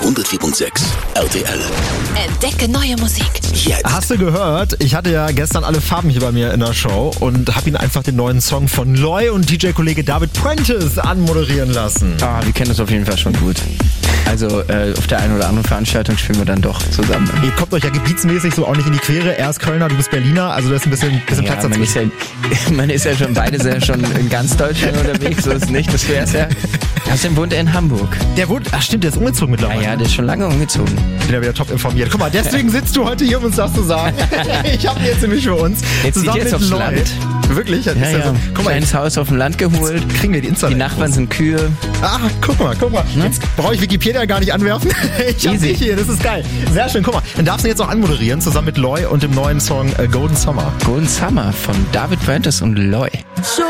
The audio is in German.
auf 104.6 RTL. Entdecke neue Musik. Jetzt. Hast du gehört? Ich hatte ja gestern alle Farben hier bei mir in der Show und habe ihn einfach den neuen Song von Loy und DJ-Kollege David Prentice anmoderieren lassen. Wir kennen uns auf jeden Fall schon gut. Also auf der einen oder anderen Veranstaltung spielen wir dann doch zusammen. Ihr kommt euch ja gebietsmäßig so auch nicht in die Quere. Er ist Kölner, du bist Berliner, also da ist ein bisschen Platz dazwischen. Man ist ja schon beide sehr schon in ganz Deutschland unterwegs, so ist es nicht. Das wäre es ja. Außerdem wohnt er in Hamburg. Der wohnt, stimmt, der ist umgezogen mittlerweile. Ja, der ist schon lange umgezogen. Ich bin ja wieder top informiert. Guck mal, deswegen sitzt du heute hier, um uns das zu sagen. Ich habe ihn jetzt nämlich für uns. Jetzt zieht zusammen jetzt mit aufs Lloyd. Land. Wirklich? Das Ja, ist ja ja. so. Guck mal, Kleines Haus auf dem Land geholt. kriegen wir die Insta. Die Nachbarn sind Kühe. Guck mal. Jetzt brauche ich Wikipedia gar nicht anwerfen. Ich hab Easy. dich hier, das ist geil. Sehr schön, guck mal. Dann darfst du jetzt noch anmoderieren, zusammen mit Loy und dem neuen Song Golden Summer. Golden Summer von David Prentice und Loy.